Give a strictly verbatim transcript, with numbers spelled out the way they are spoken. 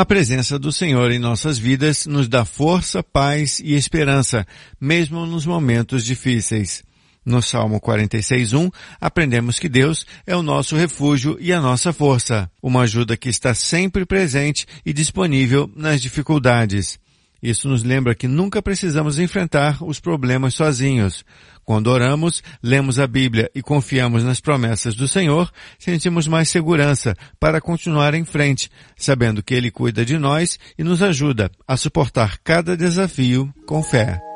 A presença do Senhor em nossas vidas nos dá força, paz e esperança, mesmo nos momentos difíceis. No Salmo quarenta e seis, um, aprendemos que Deus é o nosso refúgio e a nossa força, uma ajuda que está sempre presente e disponível nas dificuldades. Isso nos lembra que nunca precisamos enfrentar os problemas sozinhos. Quando oramos, lemos a Bíblia e confiamos nas promessas do Senhor, sentimos mais segurança para continuar em frente, sabendo que Ele cuida de nós e nos ajuda a suportar cada desafio com fé.